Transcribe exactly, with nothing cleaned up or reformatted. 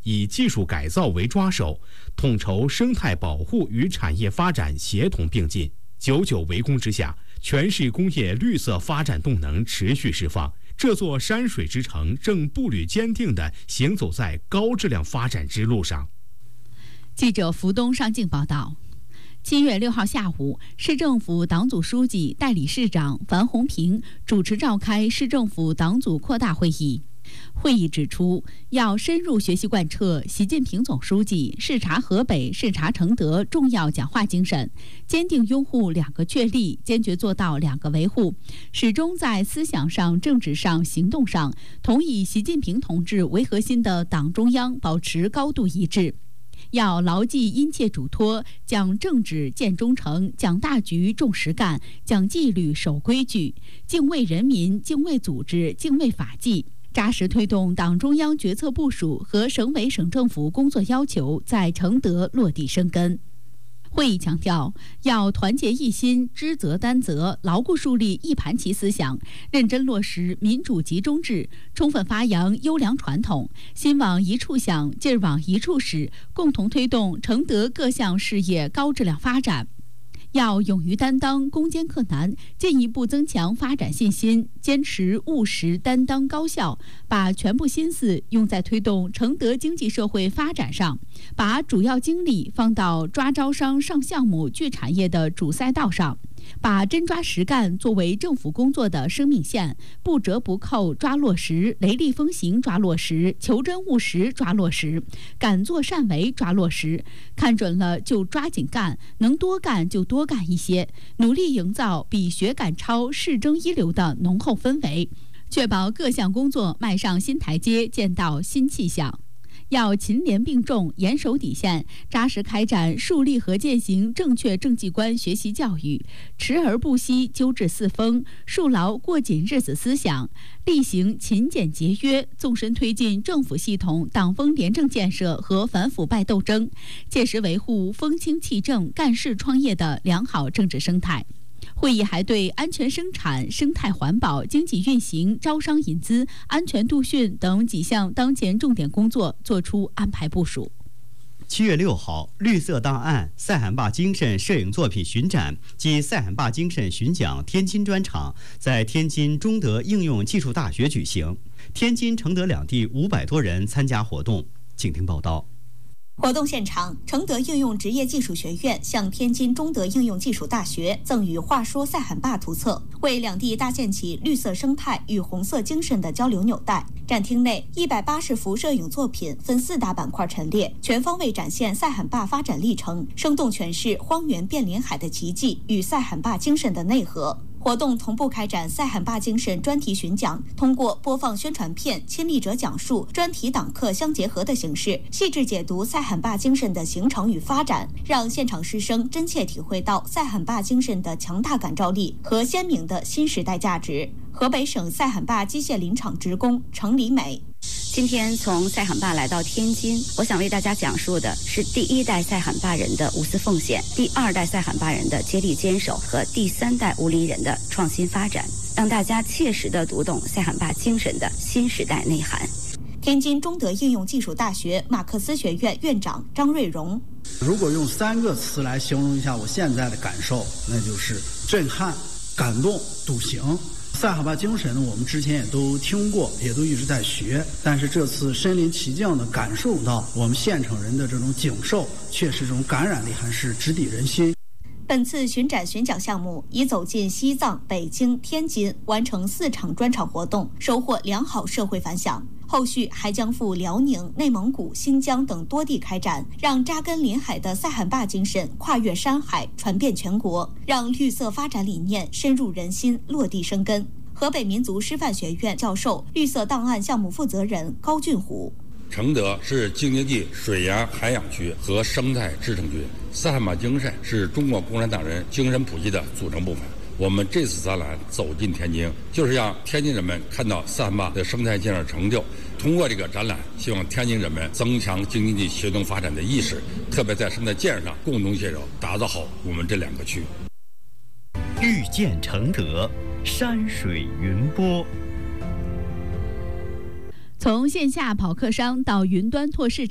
以技术改造为抓手，统筹生态保护与产业发展协同并进。久久围攻之下，全市工业绿色发展动能持续释放，这座山水之城正步履坚定地行走在高质量发展之路上。 记者福东上镜报道。七月六号下午，市政府党组书记、代理市长樊洪平主持召开市政府党组扩大会议。会议指出，要深入学习贯彻习近平总书记视察河北、视察承德重要讲话精神，坚定拥护两个确立，坚决做到两个维护，始终在思想上、政治上、行动上同以习近平同志为核心的党中央保持高度一致。要牢记殷切嘱托，讲政治见忠诚，讲大局重实干，讲纪律守规矩，敬畏人民，敬畏组织，敬畏法纪，扎实推动党中央决策部署和省委省政府工作要求在承德落地生根。会议强调，要团结一心，知责担责，牢固树立一盘棋思想，认真落实民主集中制，充分发扬优良传统，心往一处想，劲儿往一处使，共同推动承德各项事业高质量发展。要勇于担当，攻坚克难，进一步增强发展信心，坚持务实担当高效，把全部心思用在推动承德经济社会发展上，把主要精力放到抓招商、上项目、聚产业的主赛道上，把真抓实干作为政府工作的生命线，不折不扣抓落实，雷厉风行抓落实，求真务实抓落实，敢作善为抓落实，看准了就抓紧干，能多干就多干一些，努力营造比学赶超、市争一流的浓厚氛围，确保各项工作迈上新台阶，见到新气象。要勤廉并重，严守底线，扎实开展树立和践行正确政绩观学习教育，持而不息纠治四风，树牢过紧日子思想，力行勤俭节约，纵深推进政府系统党风廉政建设和反腐败斗争，切实维护风清气正、干事创业的良好政治生态。会议还对安全生产、生态环保、经济运行、招商引资、安全度训等几项当前重点工作作出安排部署。 七月六号，绿色档案赛罕坝精神摄影作品巡展及赛罕坝精神巡讲天津专场在天津中德应用技术大学举行，天津、承德两地五百多人参加活动。请听报道。 活动现场，承德应用职业技术学院向天津中德应用技术大学赠予《话说赛罕坝》图册，为两地搭建起绿色生态与红色精神的交流纽带。展厅内一百八十幅摄影作品分四大板块陈列，全方位展现赛罕坝发展历程，生动诠释荒原变林海的奇迹与赛罕坝精神的内核。活动同步开展赛罕坝精神专题巡讲，通过播放宣传片、亲历者讲述、专题党课相结合的形式，细致解读赛罕坝精神的形成与发展，让现场师生真切体会到赛罕坝精神的强大感召力和鲜明的新时代价值。河北省赛罕坝机械林场职工程李美。 今天从赛罕坝来到天津，我想为大家讲述的是第一代赛罕坝人的无私奉献，第二代赛罕坝人的接力坚守和第三代武林人的创新发展，让大家切实地读懂赛罕坝精神的新时代内涵。 天津中德应用技术大学马克思学院院长张瑞荣， 如果用三个词来形容一下我现在的感受，那就是震撼、感动、笃行。赛罕坝精神呢，我们之前也都听过，也都一直在学，但是这次身临其境地感受到我们县城人的这种景受，确实这种感染力还是直抵人心。 本次巡展巡讲项目已走进西藏、北京、天津，完成四场专场活动，收获良好社会反响。后续还将赴辽宁、内蒙古、新疆等多地开展，让扎根临海的赛罕坝精神跨越山海，传遍全国，让绿色发展理念深入人心，落地生根。河北民族师范学院教授、绿色档案项目负责人高俊虎。 承德是京津冀水源海洋区和生态支撑区，赛罕坝精神是中国共产党人精神谱系的组成部分。我们这次展览走进天津，就是让天津人们看到赛罕坝的生态建设成就。通过这个展览，希望天津人们增强京津冀协同发展的意识，特别在生态建设上共同携手，打造好我们这两个区。 遇见承德，山水云波。 从线下跑客商到云端拓市场。